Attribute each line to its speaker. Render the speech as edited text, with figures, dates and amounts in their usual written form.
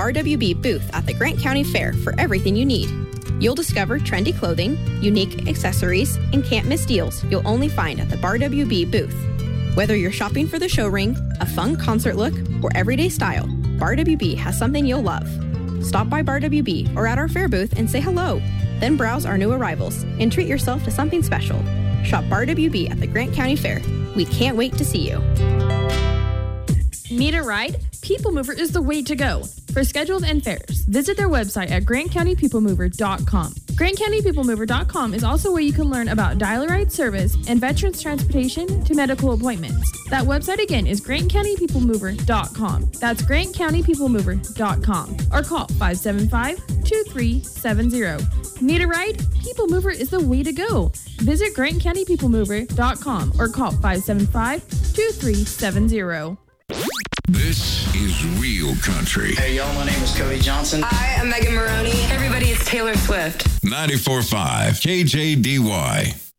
Speaker 1: Bar WB booth at the Grant County Fair for everything you need. You'll discover trendy clothing, unique accessories, and can't miss deals you'll only find at the Bar WB booth. Whether you're shopping for the show ring, a fun concert look, or everyday style, Bar WB has something you'll love. Stop by Bar WB or at our fair booth and say hello. Then browse our new arrivals and treat yourself to something special. Shop Bar WB at the Grant County Fair. We can't wait to see you.
Speaker 2: Need a ride? People Mover is the way to go. For schedules and fares, visit their website at grantcountypeoplemover.com. GrantCountyPeopleMover.com is also where you can learn about dial-a-ride service and veterans transportation to medical appointments. That website again is GrantCountyPeopleMover.com. That's GrantCountyPeopleMover.com. Or call 575-2370. Need a ride? People Mover is the way to go. Visit GrantCountyPeopleMover.com or call 575-2370.
Speaker 3: This is Real Country.
Speaker 4: Hey, y'all, my name is Cody Johnson.
Speaker 5: Hi, I'm Megan Maroney. Everybody, it's Taylor Swift.
Speaker 3: 94.5 KJDY.